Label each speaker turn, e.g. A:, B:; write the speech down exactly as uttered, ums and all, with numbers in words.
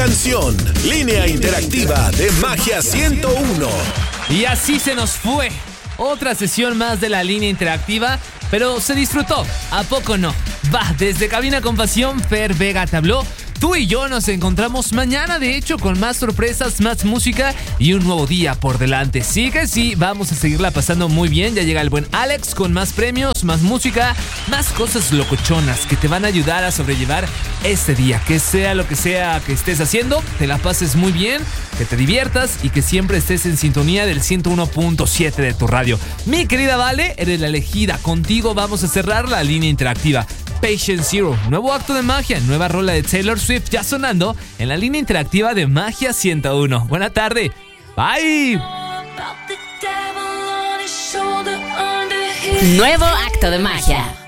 A: canción. Línea interactiva de Magia ciento uno.
B: Y así se nos fue. Otra sesión más de la línea interactiva, pero se disfrutó. ¿A poco no? Va, desde Cabina con Pasión, Fer Vega te habló. Tú y yo nos encontramos mañana, de hecho, con más sorpresas, más música y un nuevo día por delante. Sí que sí, vamos a seguirla pasando muy bien. Ya llega el buen Alex con más premios, más música, más cosas locochonas que te van a ayudar a sobrellevar este día. Que sea lo que sea que estés haciendo, te la pases muy bien, que te diviertas y que siempre estés en sintonía del ciento uno punto siete de tu radio. Mi querida Vale, eres la elegida. Contigo vamos a cerrar la línea interactiva. Patient Zero, nuevo acto de magia, nueva rola de Taylor Swift ya sonando en la línea interactiva de Magia ciento uno. Buena tarde. Bye.
C: Nuevo acto de magia.